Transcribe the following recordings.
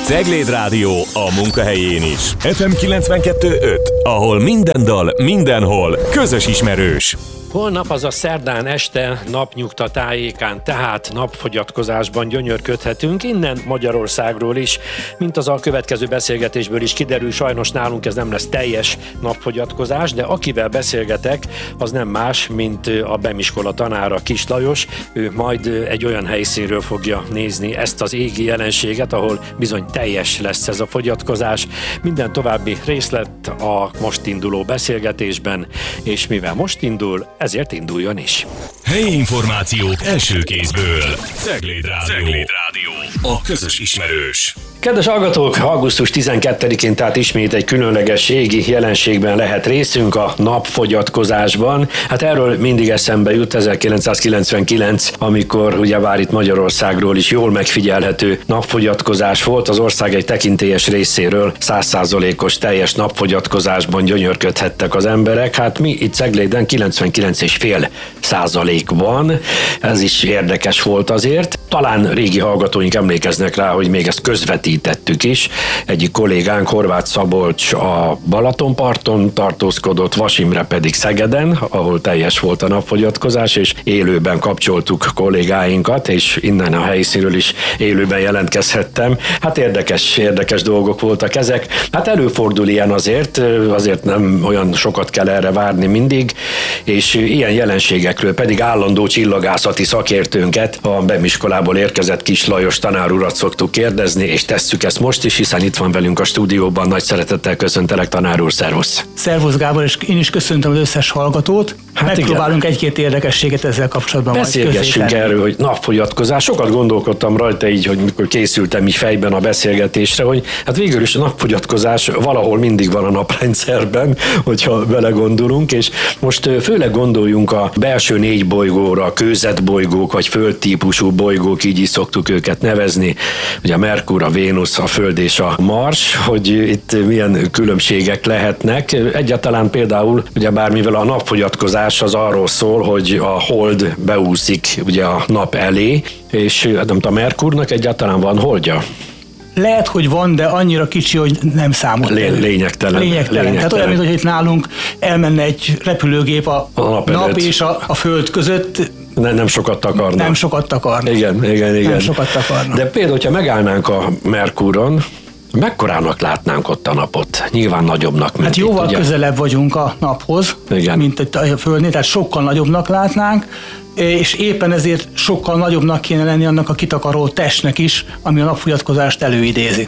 Cegléd Rádió a munkahelyén is. FM 92.5, ahol minden dal, mindenhol közös ismerős. Holnap, azaz szerdán este napnyugta tájékán, tehát napfogyatkozásban gyönyörködhetünk, innen Magyarországról is, mint az a következő beszélgetésből is kiderül, sajnos nálunk ez nem lesz teljes napfogyatkozás, de akivel beszélgetek, az nem más, mint a Bemiskola tanára, Kiss Lajos. Ő majd egy olyan helyszínről fogja nézni ezt az égi jelenséget, ahol bizony teljes lesz ez a fogyatkozás. Minden további részlet a most induló beszélgetésben, és mivel most indul, ezért induljon is. Helyi információk első kézből. Cegléd Rádió. A közös ismerős. Kedves hallgatók, augusztus 12-én tehát ismét egy különleges égi jelenségben lehet részünk, a napfogyatkozásban. Hát erről mindig eszembe jut 1999, amikor ugyebár itt Magyarországról is jól megfigyelhető napfogyatkozás volt. Az ország egy tekintélyes részéről 100%-os teljes napfogyatkozásban gyönyörködhettek az emberek. Hát mi itt Cegléden 99,5%-ban. Ez is érdekes volt azért. Talán régi hallgatóink emlékeznek rá, hogy még ezt közvetítettük is. Egyik kollégánk, Horváth Szabolcs a Balatonparton tartózkodott, Vas Imre pedig Szegeden, ahol teljes volt a napfogyatkozás, és élőben kapcsoltuk kollégáinkat, és innen a helyszínről is élőben jelentkezhettem. Hát érdekes dolgok voltak ezek. Hát előfordul ilyen azért nem olyan sokat kell erre várni mindig, és ilyen jelenségekről pedig állandó csillagászati szakértőnket, a Bemiskolából érkezett Kiss Lajos tanár urat szoktuk kérdezni, és tesszük ezt most is, hiszen itt van velünk a stúdióban. Nagy szeretettel köszöntelek, tanár úr, szervusz! Szervusz Gábor, és én is köszöntöm az összes hallgatót. Hát megpróbálunk egy-két érdekességet ezzel kapcsolatban beszélgessünk erről, hogy napfogyatkozás. Sokat gondolkodtam rajta így, hogy mikor készültem így fejben a beszélgetésre, hogy hát végül is a napfogyatkozás valahol mindig van a naprendszerben, hogyha belegondolunk, és most főleg gondoljunk a belső 4 bolygóra, a kőzetbolygók, vagy földtípusú bolygók, így is szoktuk őket nevezni, ugye a Merkur, a Vénusz, a Föld és a Mars, hogy itt milyen különbségek lehetnek. Egyáltalán például, ugye bármivel a napfogyatkozás az arról szól, hogy a hold beúszik ugye a nap elé, és nem tudom, a Merkurnak egyáltalán van holdja? Lehet, hogy van, de annyira kicsi, hogy nem számol. Lényegtelen. Tehát olyan, mintha itt nálunk elmenne egy repülőgép a nap és a Föld között. Nem sokat takarna. Nem sokat takarna. Igen. Nem sokat takarna. De például, hogyha megállnánk a Merkuron, mekkorának látnánk ott a napot? Nyilván nagyobbnak, mint hát jóval itt, közelebb vagyunk a naphoz, mint itt a Földnél, tehát sokkal nagyobbnak látnánk, és éppen ezért sokkal nagyobbnak kéne lenni annak a kitakaró testnek is, ami a napfogyatkozást előidézi.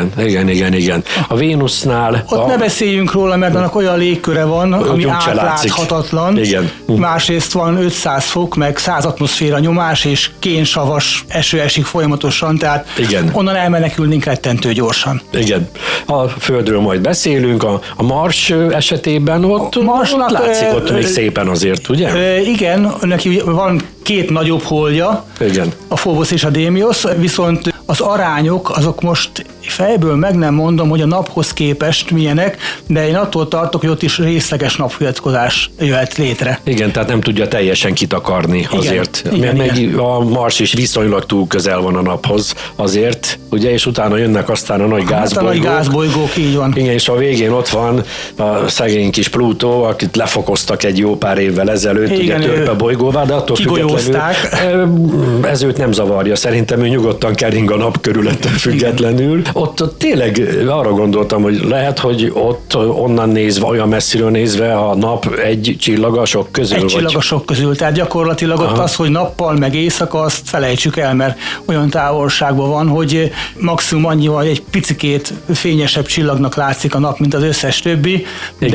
Igen. A Vénusznál... Ott ne beszéljünk róla, mert annak olyan légköre van, ami átláthatatlan. Igen. Másrészt van 500 fok, meg 100 atmoszféra nyomás, és kénsavas eső esik folyamatosan, tehát onnan elmenekülnénk rettentő gyorsan. Igen. A Földről majd beszélünk, a Mars esetében ott látszik ott még szépen azért, ugye? Igen, neki van 2 nagyobb holdja, a Phobos és a Démiosz, viszont az arányok azok most fejből meg nem mondom, hogy a naphoz képest milyenek, de én attól tartok, hogy ott is részleges napfogyatkozás jöhet létre. Igen, tehát nem tudja teljesen kitakarni azért. Igen. A Mars is viszonylag túl közel van a naphoz azért, ugye, és utána jönnek aztán a nagy gázbolygók. A nagy gázbolygók, így van. Igen, és a végén ott van a szegény kis Plutó, akit lefokoztak egy jó pár évvel ezelőtt, ugye törpebolygóvá, de attól függetlenül ez őt nem zavarja. Szerintem ő nyugodtan kering a nap körül ettől függetlenül. Ott tényleg arra gondoltam, hogy lehet, hogy ott onnan nézve, olyan messziről nézve a nap egy csillag a sok közül. Egy csillag a sok közül, tehát gyakorlatilag ott az, hogy nappal meg éjszaka, azt felejtsük el, mert olyan távolságban van, hogy maximum annyival egy picikét fényesebb csillagnak látszik a nap, mint az összes többi,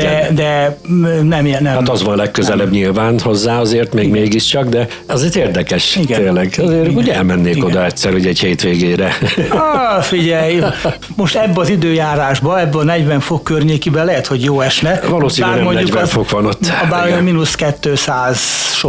de nem. Hát az van legközelebb nyilván hozzá azért, mégiscsak, de azért érdekes tényleg. Azért ugye elmennék oda egyszer, ugye egy hétvégére. Figyelj, most ebbe az időjárásba, ebbe a 40 fok környékiben lehet, hogy jó esne. Valószínűleg nem 40 fok van ott. Bár olyan -200 sok.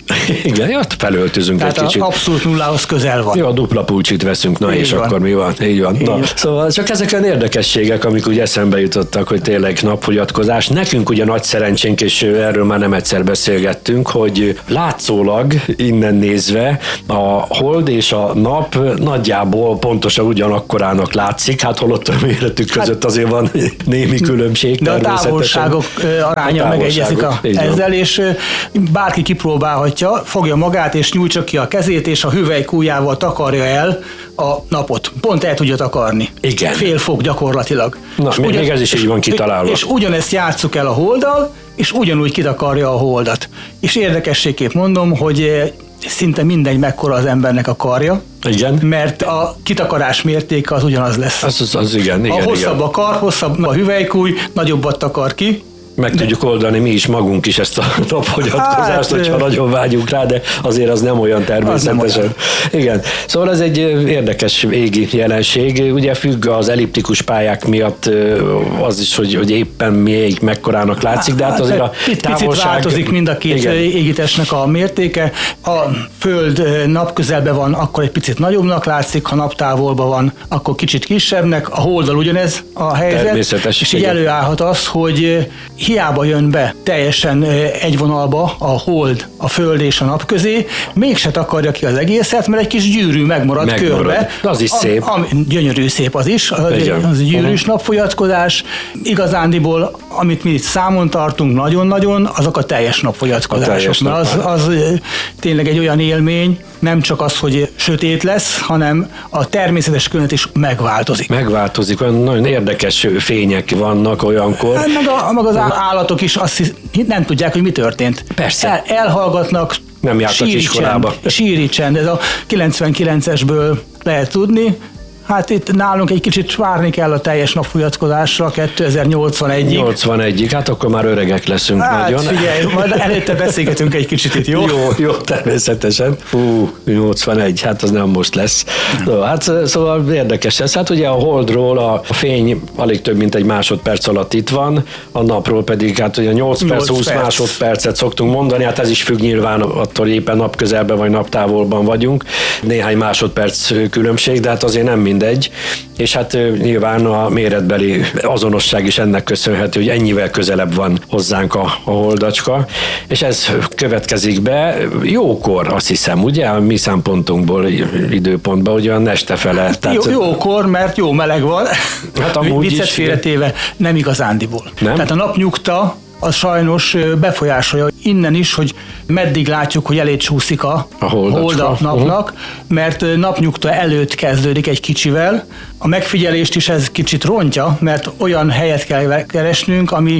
Igen, ott felöltözünk tehát egy kicsit. Abszolút nullához közel van. Jó, a dupla pulcsit veszünk, na így és van. Akkor mi van? Így van. Na, szóval csak ezek olyan érdekességek, amik úgy eszembe jutottak, hogy tényleg napfogyatkozás. Nekünk ugye nagy szerencsénk, és erről már nem egyszer beszélgettünk, hogy látszólag innen nézve a hold és a nap nagyjából pontosan ugyanakkorának látszik, hát holott a méretük között azért van némi különbség. De a távolságok aránya megegyezik ezzel, és bárki kipróbálhatja, fogja magát és nyújtsa ki a kezét, és a hüvelykújjával takarja el a napot. Pont el tudja takarni. Igen. Fél fok gyakorlatilag. Na, még ez is így van kitalálva. És ugyanezt játsszuk el a holddal, és ugyanúgy kitakarja a holdat. És érdekességképp mondom, hogy szinte mindegy, mekkora az embernek a karja. Igen. Mert a kitakarás mértéke az ugyanaz lesz. Az igen. Ha hosszabb a kar, hosszabb a hüvelykúj, nagyobbat takar ki. Meg tudjuk oldani mi is magunk is ezt a napfogyatkozást, hogyha nagyon vágyunk rá, de azért az nem olyan természetesen. Igen. Szóval ez egy érdekes égi jelenség. Ugye függ az elliptikus pályák miatt az is, hogy éppen még mekkorának látszik, de hát azért a távolság... Picit változik mind a két égitestnek a mértéke. A Föld napközelben van, akkor egy picit nagyobbnak látszik, ha naptávolban van, akkor kicsit kisebbnek. A holddal ugyanez a helyzet, és így előállhat az, hogy hiába jön be teljesen egy vonalba a hold, a Föld és a nap közé, mégse takarja ki az egészet, mert egy kis gyűrű megmarad körbe. Az is szép. Gyönyörű szép az is, az gyűrűs napfogyatkozás. Igazándiból, amit mi itt számon tartunk nagyon-nagyon, azok a teljes napfogyatkozások. Az tényleg egy olyan élmény, nem csak az, hogy sötét lesz, hanem a természetes környezet is megváltozik. Megváltozik, olyan nagyon érdekes fények vannak olyankor. Meg az állatok is azt nem tudják, hogy mi történt. Persze. Elhallgatnak, nem jártak iskolába. Síri csend, ez a 99-esből lehet tudni. Hát itt nálunk egy kicsit várni kell a teljes napfogyatkozásra 2081-ig. 81-ig, hát akkor már öregek leszünk nagyon. Figyelj, majd előtte beszélgetünk egy kicsit itt, jó? Jó, természetesen. 81, hát az nem most lesz. Hát szóval érdekes ez. Hát ugye a holdról a fény alig több mint egy másodperc alatt itt van, a napról pedig hát ugye 8 perc, 20 másodpercet szoktunk mondani, hát ez is függ nyilván attól, hogy éppen napközelben vagy naptávolban vagyunk. Néhány másodperc különbség, de hát azért nem mindegy, és hát nyilván a méretbeli azonosság is ennek köszönhető, hogy ennyivel közelebb van hozzánk a holdacska, és ez következik be jókor, azt hiszem, ugye, a mi szempontunkból, időpontban, hogy olyan estefele. Jókor, mert jó meleg van, hát amúgy viccet félretéve, nem igazándiból. Nem? Tehát a napnyugta az sajnos befolyásolja innen is, hogy meddig látjuk, hogy elé csúszik a hold a napnak, mert napnyugta előtt kezdődik egy kicsivel. A megfigyelést is ez kicsit rontja, mert olyan helyet kell keresnünk, ami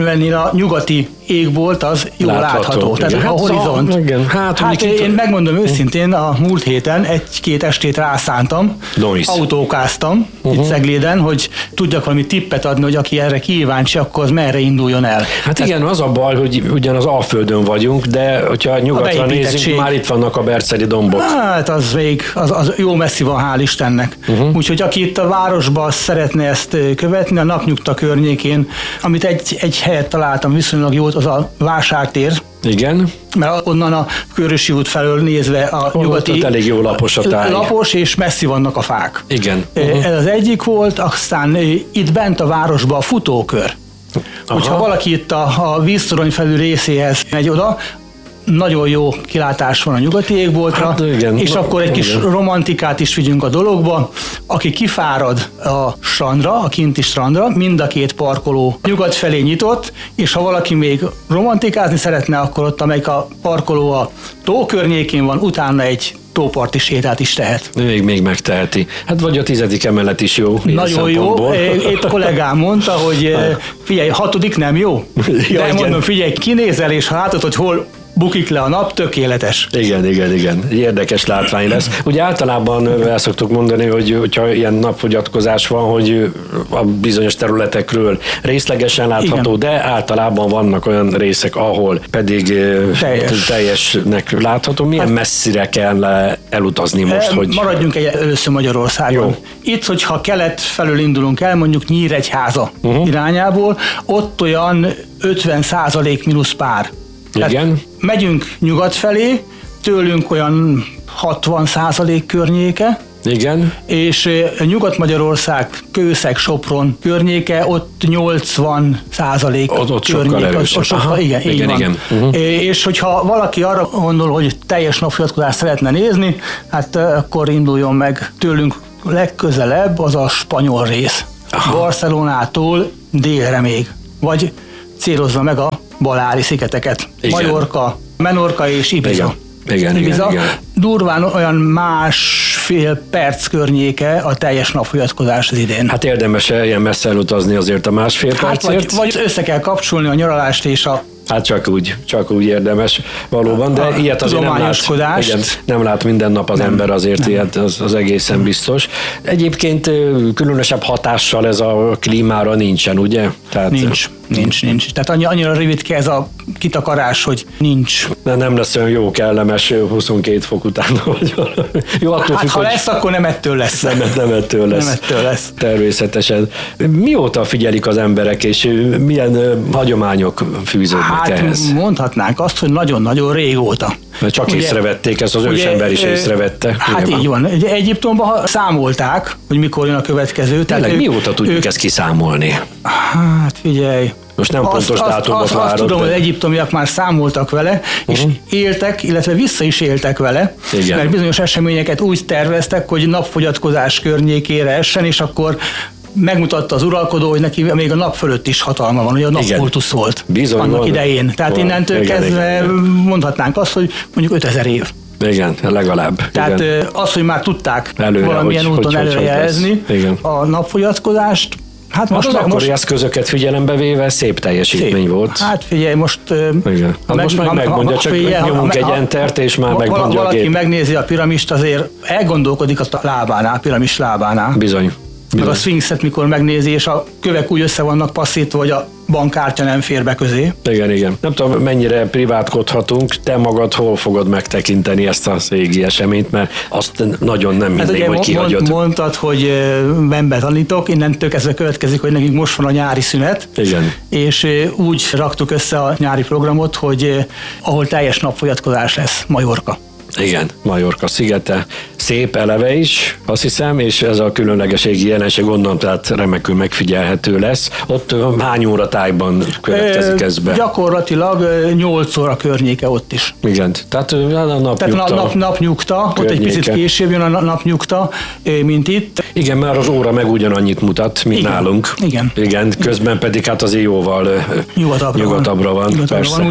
a nyugati égbolt az jól látható. Tehát a horizont. Hát én megmondom őszintén, a múlt héten egy-két estét rászántam, autókáztam itt Cegléden, hogy tudjak valami tippet adni, hogy aki erre kíváncsi, akkor az merre induljon el. Hát igen, az a baj, hogy ugyan az Alföldön vagyunk, de hogyha nyugatra nézünk, már itt vannak a berceli dombok. Hát az még, az jó messzi van, hál' Istennek. Úgyhogy aki itt a városban szeretne ezt követni, a napnyugta környékén, amit egy helyet találtam viszonylag jót, az a Vásártér. Igen. Mert onnan a Körösi út felől nézve a nyugati... Ott elég jó lapos a táj. Lapos, és messzi vannak a fák. Igen. Ez az egyik volt, aztán itt bent a városban a futókör. Hogyha valaki itt a víztorony felül részéhez megy oda, nagyon jó kilátás van a nyugati égboltra, hát, és akkor egy kis romantikát is vigyünk a dologba. Aki kifárad a strandra, a kinti strandra, mind a két parkoló nyugat felé nyitott, és ha valaki még romantikázni szeretne, akkor ott, amelyik a parkoló a tó környékén van, utána egy tóparti sétát is tehet. Még megteheti. Hát vagy a 10. emelet is jó. Nagyon jó. Épp a kollégám mondta, hogy figyelj, 6. nem jó? De mondom, figyelj, kinézel, és ha látod, hogy hol bukik le a nap, tökéletes. Igen. Egy érdekes látvány lesz. Ugye általában el szoktuk mondani, hogyha ilyen napfogyatkozás van, hogy a bizonyos területekről részlegesen látható, de általában vannak olyan részek, ahol pedig teljesnek látható. Milyen messzire kell elutazni most? Hogy... Maradjunk először Magyarországon. Jó. Itt, hogyha kelet felől indulunk el, mondjuk Nyíregyháza irányából, ott olyan 50% mínusz pár. Igen. Megyünk nyugat felé, tőlünk olyan 60% környéke, igen. És Nyugat-Magyarország, Kőszeg, Sopron környéke, ott 80% ott sokkal erősebb. Igen, így van. Igen. És hogyha valaki arra gondol, hogy teljes napfogyatkozást szeretne nézni, hát akkor induljon meg tőlünk legközelebb, az a spanyol rész. Barcelonától délre még. Vagy célozza meg a Baleári-szigeteket. Majorka, Menorca és Ibiza. Igen. Durván olyan 1,5 perc környéke a teljes napfogyatkozás az idén. Hát érdemes ilyen messze elutazni azért a 1,5 percért. Vagy össze kell kapcsolni a nyaralást és a... Hát csak úgy érdemes valóban, de ilyet azért nem lát minden nap az ember, azért ilyet, az egészen biztos. Egyébként különösebb hatással ez a klímára nincsen, ugye? Tehát, Nincs. Tehát annyira rövidke ez a kitakarás, hogy nincs. Nem lesz olyan jó kellemes 22 fok után. Jó, attól függ, ha lesz, akkor nem ettől lesz. Nem ettől lesz. Természetesen. Mióta figyelik az emberek, és milyen hagyományok fűződnek ehhez? Mondhatnánk azt, hogy nagyon-nagyon régóta. Mert csak észrevették, ezt az ősember is észrevette. Hát így van. Egyiptomban számolták, hogy mikor jön a következő. Tényleg mióta tudjuk ezt kiszámolni? Hát figyelj. Most nem pontos dátumot várod. Azt tudom, hogy az egyiptomiak már számoltak vele, és éltek, illetve vissza is éltek vele, igen. Mert bizonyos eseményeket úgy terveztek, hogy napfogyatkozás környékére essen, és akkor megmutatta az uralkodó, hogy neki még a nap fölött is hatalma van, hogy a napkultusz volt annak idején. Tehát innentől kezdve mondhatnánk azt, hogy mondjuk 5000 év. Igen, legalább. Tehát igen. Az, hogy már tudták előre, valamilyen úton előrejelezni a napfogyatkozást, hát most az akkori eszközöket figyelembe véve szép teljesítmény volt. Hát figyelj, most... Igen. Most megmondja, csak nyomunk egy entert, és már megmondja a gép. Valaki megnézi a piramist, azért elgondolkodik a lábánál, piramis lábánál. Bizony. Meg a szfinxet, mikor megnézi, és a kövek úgy össze vannak passzítva, hogy a bankkártya nem fér be közé. Igen. Nem tudom, mennyire privátkodhatunk, te magad hol fogod megtekinteni ezt az égi eseményt, mert azt nagyon nem mindig, hogy kihagyod. Mondtad, hogy ember tanítok, innentől kezdve következik, hogy nekünk most van a nyári szünet. Igen. És úgy raktuk össze a nyári programot, hogy ahol teljes napfogyatkozás lesz, Majorka. Igen, Majorka szigete. Szép eleve is, azt hiszem, és ez a különlegeségi jelenség onnan, tehát remekül megfigyelhető lesz. Ott hány óra tájban következik ez be? Gyakorlatilag 8 óra környéke ott is. Igen, tehát a napnyugta, ott egy picit később jön a napnyugta, mint itt. Igen, már az óra meg ugyanannyit mutat, mint nálunk. Igen, közben pedig hát azért jóval nyugatabbra van.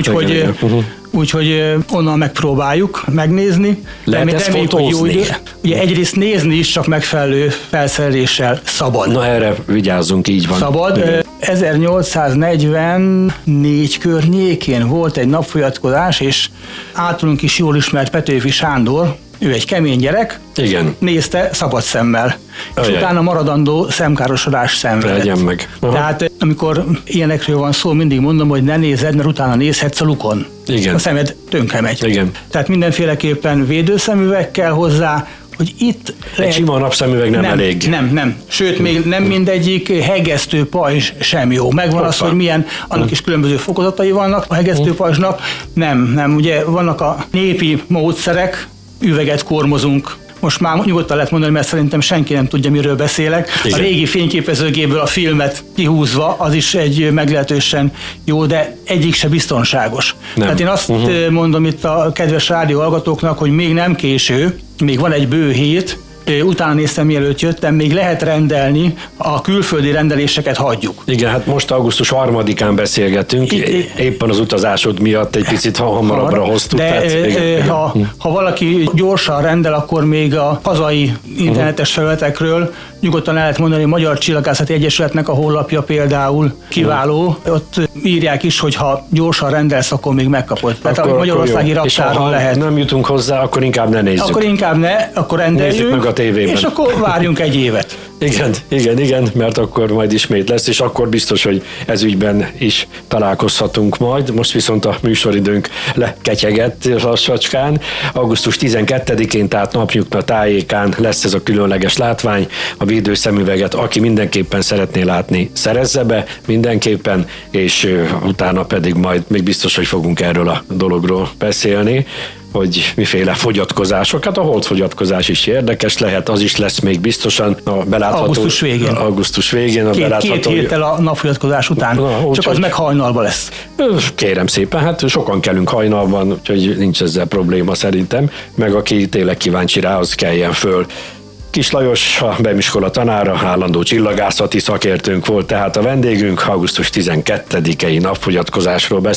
Úgyhogy onnan megpróbáljuk megnézni. Lehet ezt fotózni? Ugye egyrészt nézni is csak megfelelő felszereléssel szabad. Na erre vigyázzunk, így van. Szabad. Igen. 1844 környékén volt egy napfogyatkozás, és általunk is jól ismert Petőfi Sándor, ő egy kemény gyerek, igen. Nézte szabad szemmel, és utána maradandó szemkárosodás szenvedett. Legyen meg. Tehát amikor ilyenekről van szó, mindig mondom, hogy ne nézed, mert utána nézhetsz a lukon. Igen. A szemed tönkre megy. Igen. Tehát mindenféleképpen védőszemüveg kell hozzá, hogy itt egy sima napszemüveg nem elég. Nem. Sőt, még nem mindegyik hegesztő pajzs sem jó. Megvan az, hogy milyen, annak is különböző fokozatai vannak a hegesztő pajzsnak. Nem. Ugye vannak a népi módszerek, üveget kormozunk. Most már nyugodtan lehet mondani, mert szerintem senki nem tudja, miről beszélek. Igen. A régi fényképezőgéből a filmet kihúzva, az is egy meglehetősen jó, de egyik se biztonságos. Nem. Tehát én azt mondom itt a kedves rádióhallgatóknak, hogy még nem késő, még van egy bő hét, utána néztem, mielőtt jöttem, még lehet rendelni, a külföldi rendeléseket hagyjuk. Igen, hát most augusztus 3-án beszélgetünk, éppen az utazásod miatt egy picit hamarabbra hoztuk. De ha valaki gyorsan rendel, akkor még a hazai internetes felületekről nyugodtan el lehet mondani, hogy a Magyar Csillagászati Egyesületnek a honlapja például kiváló. Ott írják is, hogy ha gyorsan rendelsz, akkor még megkapod. Tehát a magyarországi raktáron lehet. Nem jutunk hozzá, akkor inkább ne nézzük. Akkor inkább ne, akkor rendeljünk. Nézzük meg a tévében. És akkor várjunk egy évet. Igen, mert akkor majd ismét lesz, és akkor biztos, hogy ez ügyben is találkozhatunk majd. Most viszont a műsoridőnk leketyegett lassacskán. Augusztus 12-én, tehát napnyugta tájékán lesz ez a különleges látvány. A védőszemüveget, aki mindenképpen szeretné látni, szerezze be mindenképpen, és utána pedig majd még biztos, hogy fogunk erről a dologról beszélni, hogy miféle fogyatkozások, hát a holdfogyatkozás is érdekes lehet, az is lesz még biztosan a belátható... Augusztus végén. Két héttel a napfogyatkozás után, csak az meg hajnalban lesz. Kérem szépen, hát sokan kelünk hajnalban, úgyhogy nincs ezzel probléma szerintem, meg aki tényleg kíváncsi rá, az keljen föl. Kis Lajos, a BEM-iskola tanára, állandó csillagászati szakértőnk volt tehát a vendégünk, augusztus 12-i napfogyatkozásról beszélt.